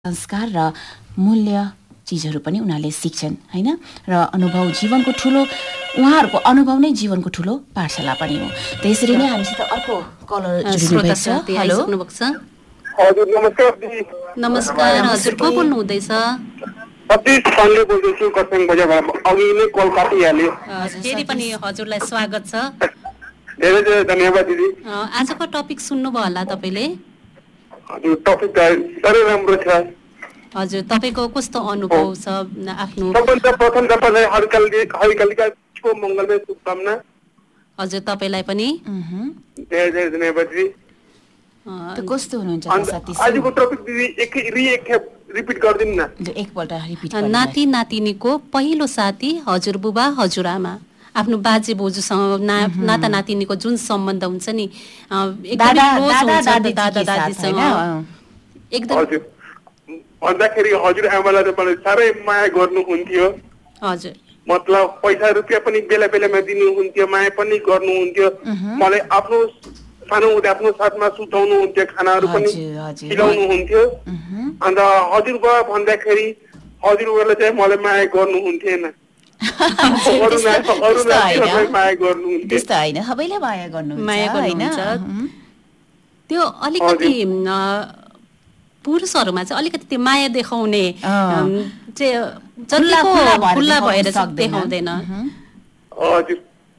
संस्कार र मूल्य चिजहरू पनि उनीहरूले सिक्छन् हैन र अनुभव जीवनको ठुलो उहाँहरूको अनुभव नै जीवनको ठुलो पाठशाला पनि हो। त्यसरी नै हामीसित अर्को कलर जोडिनु भएको छ। हेलो हजुर नमस्कार दिदी। नमस्कार हजुर को बोल्नु हुँदैछ? सतीश पाण्डे बोल्दैछु कर्सियङ बजारबाट। अघि नै कल काटिहाल्यो। फेरि पनि हजुरलाई स्वागत छ। धेरै धेरै धन्यवाद दिदी। आजको टपिक सुन्नुभयो होला तपाईले? हजुर टपिक साह्रै राम्रो छ। हजुर तपाईको कस्तो अनुभव छ आफ्नो? सबभन्दा प्रथम तपाईलाई हरिकालिका मङ्गलमय शुभकामना। हजुर तपाईलाई पनि धेरै धेरै धन्यवाद दिदी। कस्तो हुनुहुन्छ सतीश? आजको टपिक दिदी रिपिट गर्दिनु न। एकपल्ट रिपिट नाति नातिनीको पहिलो साथी हजुरबुबा हजुरआमा। आफ्नो बाजे बोजूसँग नाता नातिनीको जुन सम्बन्ध हुन्छ नि एकदमै क्लोज हुन्छ दादा दादीसँग एकदम। हजुर भन्दाखेरि हजुरआमालाई त मलाई साह्रै माया गर्नुहुन्थ्यो। हजुर मतलब पैसा रुपियाँ पनि बेला बेलामा दिनुहुन्थ्यो, माया पनि गर्नुहुन्थ्यो। मलाई आफ्नो सानो हुँदा आफ्नो साथमा सुताउनुहुन्थ्यो, खानाहरू पनि खिलाउनुहुन्थ्यो। अन्त हजुरबा भन्दाखेरि हजुरबाले चाहिँ मलाई माया गर्नुहुन्थेन। त्यस्तो होइन, सबैले माया गर्नुहुन्छ। त्यो अलिकति पुरुषहरूमा चाहिँ अलिकति त्यो माया देखाउने खुल्ला भएर देखाउँदैन। हजुर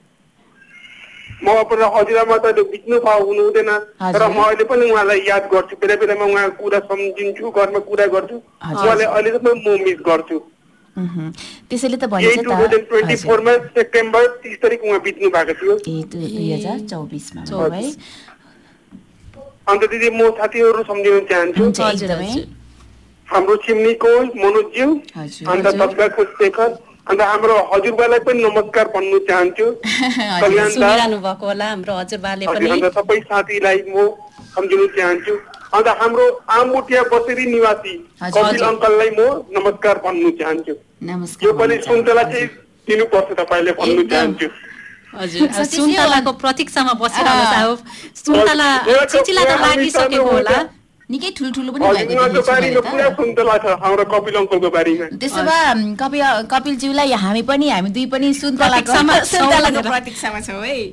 म अपन हजुरआमा त बित्नु हुनु हुँदैन, तर म अहिले पनि उहाँलाई याद गर्छु। बेला बेलामा उहाँको कुरा सम्झिन्छु, घरमा कुरा गर्छु। उहाँले अहिले त म मिस गर्छु। त्यसैले त भनिन्छ 2024 मा सेप्टेम्बर 30 तारिक उहाँ बित्नु भएको थियो। 2024 मा है। अन्त दिदी म साथीहरू सम्झिन चाहन्छु। हाम्रो चिम्नीको मनोजज्यू, अन्त तत्कालको शेखर, अन्त हाम्रो हजुरबालाई पनि नमस्कार भन्नु चाहन्छु। सुनिरहनु भएको होला हाम्रो हजुरबाले पनि। अन्त सबै साथीलाई म सम्झिन चाहन्छु। अन्त हाम्रो आमबुटिया बसेरी निवासी कपिल अङ्कललाई म नमस्कार भन्नु चाहन्छु। यो पनि सुन्तला चाहिँ दिनुपर्छ तपाईँले भन्नु चाहन्छु। हजुर सुन्तलाको प्रतीक्षामा बसिरहनु छ। सुन्तला चिचिला त लागिसकेको होला, निकै ठुल्ठुलो पनि भएको सुन्तला छ हाम्रो कपिल अङ्कलको बारीमा। त्यसो भए कपिलज्यूलाई हामी दुई पनि सुन्तलाको प्रतीक्षामा छौँ है।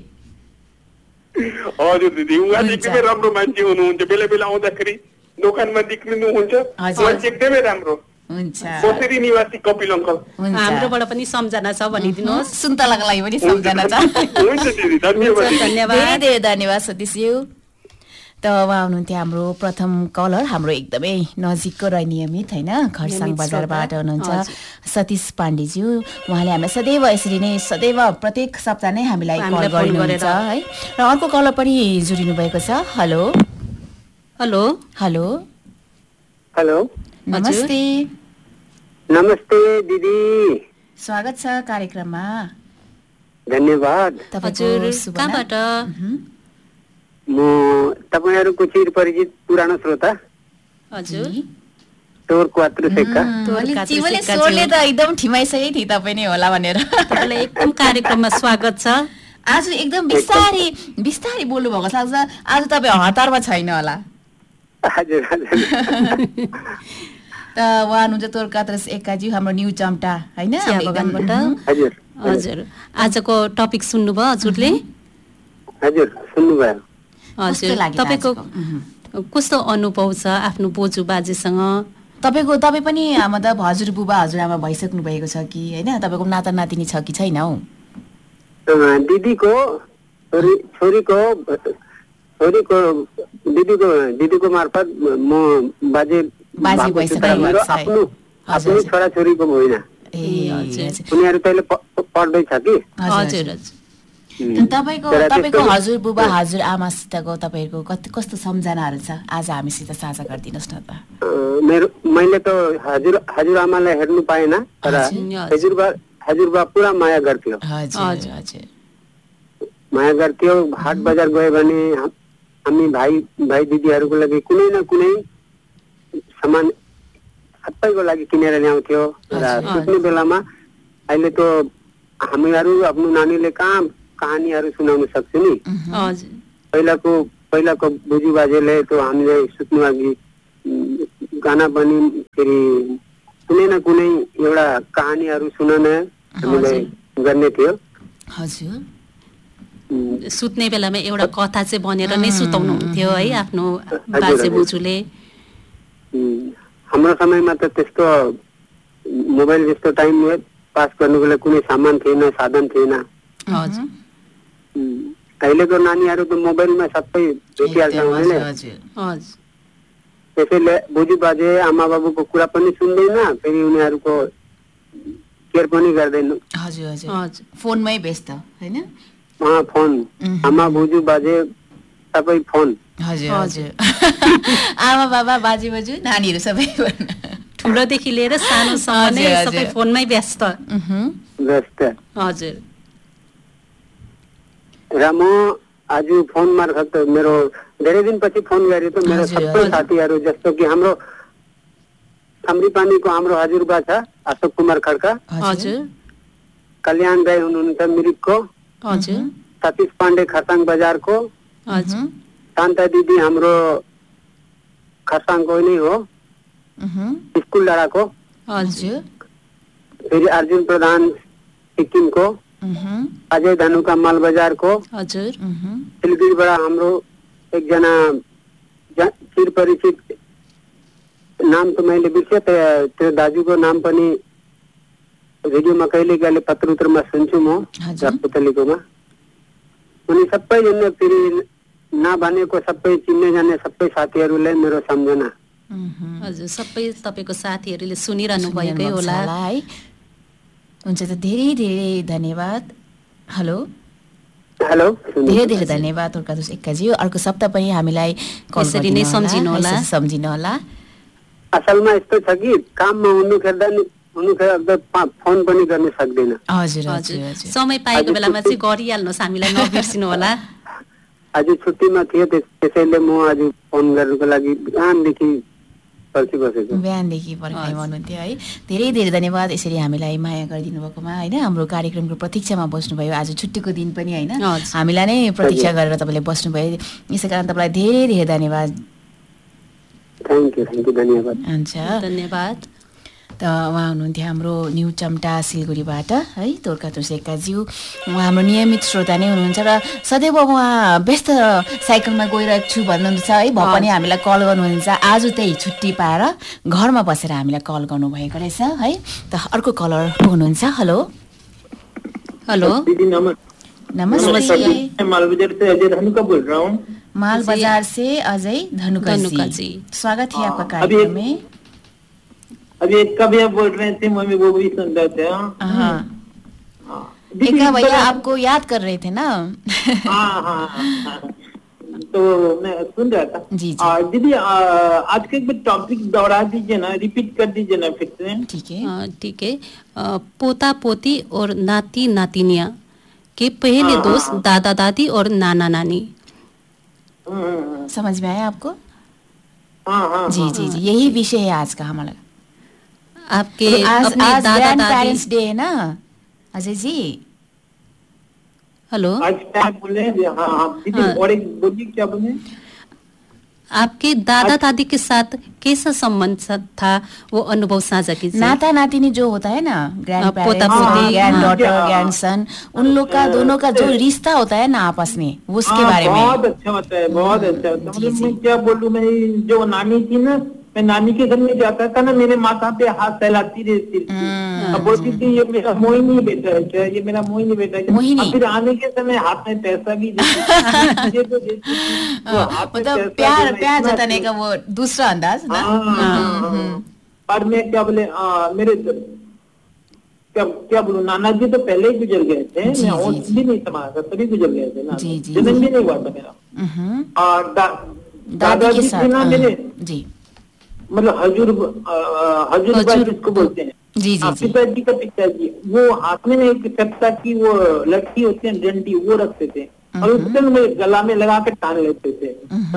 हजुर दिदी उहाँ एकदमै राम्रो मान्छे हुनुहुन्छ। बेला बेला आउँदाखेरि दोकानमा निक्लिनुहुन्छ, मान्छे एकदमै राम्रो हुन्छ। बसेरी निवासी कपिल अङ्कल हाम्रोबाट पनि सम्झना छ भनिदिनुहोस्। सुन्तलाको लागि पनि सम्झना छ। हुन्छ दिदी धन्यवाद। धेरै धेरै धन्यवाद सतीशज्यू। त उहाँ हुनुहुन्थ्यो हाम्रो प्रथम कलर, हाम्रो एकदमै नजिकको र नियमित होइन खरसाङ बजारबाट हुनुहुन्छ सतीश पाण्डेज्यू। उहाँले हामीलाई सदैव यसरी नै सदैव प्रत्येक सप्ताह नै हामीलाई कल गर्नुहुन्छ है। र अर्को कलर पनि जोडिनु भएको छ। हेलो हेलो हेलो हेलो नमस्ते। नमस्ते दिदी, स्वागत छ कार्यक्रममा। धन्यवाद। हजुर कहाँबाट? म तपाईहरुको चिर परिचित पुरानो श्रोता। हजुर तोर क्वात्रो सेक्का। चिवले सोले त एकदम ठिमाइसकै थिए तपाई नै होला भनेर तपाईलाई एकदम कार्यक्रममा स्वागत छ। आज एकदम बिस्तारै बोल्नु भएको छ। आज तपाई हतारमा छैन होला। हजुर हजुर। त उहाँ हुनुहुन्छ तोर क्वात्रो सेक्काजी, हाम्रो न्यू चम्टा हैन बगानबाट। हजुर हजुर आजको टपिक सुन्नुभयो हजुरले? हजुर सुन्नुभयो। हजुर तपाईको कस्तो अनुभव छ आफ्नो बोजू बाजेसँग? तपाई पनि मतलब हजुरबुबा हजुरआमा भइसक्नु भएको छ कि हैन? तपाईको नाता नातिनी छ कि छैन हौ? दिदीको दिदीको मार्फत म बाजे भइसक्नु आफ्नो छोराछोरीको होइन। उनीहरू पहिले पढ्दैछ कि। हजुर तपाईको हजुरबुबा हजुरआमासितको तपाईहरुको कस्तो सम्झनाहरू छ आज हामीसित साझा गरिदिनुहोस् न त। मैले त हजुरआमालाई हेर्नु पाएन, तर हजुरबा पुरा माया गर्थ्यो। माया गर्थ्यो। हाट बजार गयो भने हामी भाइ दिदीहरूको लागि कुनै न कुनै सामान सबैको लागि किनेर ल्याउँथ्यो। र सुत्ने बेलामा अहिले त हामीहरू आफ्नो नानीले कहाँ कहानीहरू सुनाउन सक्छु नि। पहिलाको बोजू बाजेले त हामीले सुत्नु अघि गाना पनि फेरि कुनै न कुनै एउटा कहानीहरू सुनाउन हामीलाई गर्ने थियो। हजुर सुत्ने बेलामा एउटा कथा चाहिँ भनेर नै सुताउनु हुन्थ्यो है आफ्नो बाजे बोजूले। हाम्रो समयमा त त्यस्तो मोबाइल जस्तो टाइम पास गर्नुको लागि कुनै सामान थिएन, साधन थिएन। हजुर अहिलेको नानीहरू त मोबाइलमा सबै भेटिहाल्छ उनीहरूले। हजुर त्यसैले बोजू बाजे आमा बाबुको कुरा पनि सुन्दैन, फेरि उनीहरूको केयर पनि गर्दैन। हजुर हजुर हजुर फोनमै व्यस्त हैन? फोन, आमा बोजू बाजे सबै फोन। हजुर हजुर आमा बाबा बाजे बोजू नानीहरू सबै ठुलोदेखि लिएर सानोसम्म नै सबै फोनमै व्यस्त। हजुर र म आज फोन मार्फत मेरो धेरै दिनपछि फोन गरेँ त मेरो सबै साथीहरू जस्तो कि हाम्रो थम्रीपानीको हाम्रो हजुरबा छ अशोक कुमार खड्का, हजुर कल्याण राई हुनुहुन्छ मिरिकको, हजुर सतीश पाण्डे खरसाङ बजारको, हजुर शान्ता दिदी हाम्रो खरसाङको नै हो, स्कुल डाँडाको, हजुर फेरि अर्जुन प्रधान सिक्किमको, अजय धनुका मालबजारको, हजुर सिलगढीबाट हाम्रो एकजना चिरपरिचित नाम त मैले बिर्सेँ, त्यो दाजुको नाम पनि रेडियोमा कहिले कहिले पत्र उत्तरमा सुन्छु म पुतलीकोमा। उनी सबैजना फेरि नभनेको सबै चिन्ने जाने सबै साथीहरूलाई मेरो सम्झना। हजुर सबै तपाईँको साथीहरूले सुनिरहनु भएकै होला है। हुन्छ त धेरै धेरै धन्यवाद। हेलो हेलो धेरै धेरै धन्यवाद तुर्कादुस एक्काजी। अर्को सप्ताह पनि हामीलाई यसरी नै सम्झिनु होला। असलमा यस्तो छ कि काममा हुनुखेर फोन पनि गर्न सक्दैन। हजुर हजुर समय पाएको बेलामा चाहिँ गरिहाल्नुहोस्, हामीलाई नबिर्सिनु होला। आज छुट्टीमा थियो त्यसैले म आज फोन गर्नुको लागि बिहानदेखि पर्खाइ भन्नुहुन्थ्यो है। धेरै धेरै धन्यवाद यसरी हामीलाई माया गरिदिनु भएकोमा होइन। हाम्रो कार्यक्रमको प्रतीक्षामा बस्नुभयो, आज छुट्टीको दिन पनि होइन, हामीलाई नै प्रतीक्षा गरेर तपाईँले बस्नुभयो, यसै कारण तपाईँलाई धेरै धेरै धन्यवाद। थ्याङ्क यू धन्यवाद। हुन्छ धन्यवाद। त उहाँ हुनुहुन्थ्यो हाम्रो न्यू चम्टा सिलगढीबाट है, तुर्कादुस एक्काज्यू। उहाँ हाम्रो नियमित श्रोता नै हुनुहुन्छ र सदैव उहाँ व्यस्त साइकलमा गइरहेको छु भन्नुहुन्छ है, भए पनि हामीलाई कल गर्नुहुन्छ। आज त्यही छुट्टी पाएर घरमा बसेर हामीलाई कल गर्नुभएको रहेछ है। त अर्को कलर हुनुहुन्छ। हेलो हेलो नमस्ते, मालबजार से अजय धनुका बोल रहा हूँ। मालबजार से अजय धनुका जी, स्वागत है आपका कार्यक्रम में। अभी एक भैया बोल रहे थे, मम्मी वो भी सुन रहे थे। एका भैया आपको याद कर रहे थे ना? हाँ तो मैं सुन रहा था जी। दीदी आज के टॉपिक दोहरा दीजिए ना, रिपीट कर दीजिए ना फिर से। ठीक है। पोता पोती और नाती नातिनिया के पहले दोस्त दादा दादी और नाना नानी। समझ में आया आपको? हाँ जी जी जी, यही विषय है आज का हमारा। आपके आज दादा दादी पेरेंट्स डे है ना अजय जी? हेलो आज क्या बोले? दीदी और एक बोलिए, क्या बोले? आपके दादा दादी के साथ कैसा संबंध था, वो अनुभव साझा कीजिए। नाता नातिनी जो होता है ना, ग्रैंड पोता parents, grand daughter, grand son, उन लोग का दोनों का जो रिश्ता होता है ना आपस में, उसके बारे में बहुत अच्छा होता है, बहुत अच्छा होता है। मतलब मैं क्या बोलूं, मेरी जो नानी थी ना, मैं नानी के घर में जाता था ना, मेरे माथा पे हाथ फैलाती रहती थी, अब बोलती थी ये मेरा मोहिनी बेटा है, ये मेरा मोहिनी बेटा है। फिर आने के समय हाथ में पैसा भी देती थी। मतलब प्यार जताने का वो दूसरा अंदाज ना। पर मैं क्या बोले, मेरे क्या बोलूं, नाना जी तो पहले ही गुजर गए थे, मैं होश भी नहीं संभाला था, तभी गुजर गए थे ना, जन्म भी नहीं हुआ था मेरा। और दादाजी थे ना मेरे, जी मतलब हजूर जिसको बोलते हैं, जी जी पिताजी का पिताजी, वो हाथ में एक चप्पा की वो लट्ठी होती है डंडी, वो रखते थे और उससे में गला में लगा के टांग लेते थे।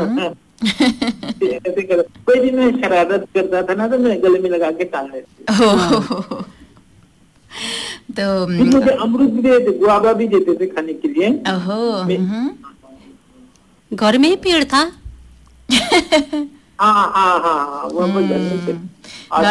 ऐसे कर कोई भी मैं शरारत करता था ना, तो मैं गले में लगा के टांग लेते। तो मुझे अमरूद भी देते, गुआवा भी देते थे खाने के लिए। घर में ही पेड़ था? हाँ हाँ हाँ वो जाने थे।